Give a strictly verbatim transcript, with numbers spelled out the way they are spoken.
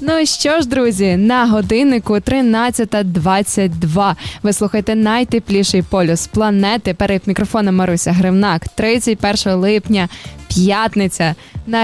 Ну що ж, друзі, на годиннику тринадцята двадцять два. Ви слухаєте найтепліший полюс планети. Перед мікрофоном Маруся Гривнак. тридцять першого липня, п'ятниця. На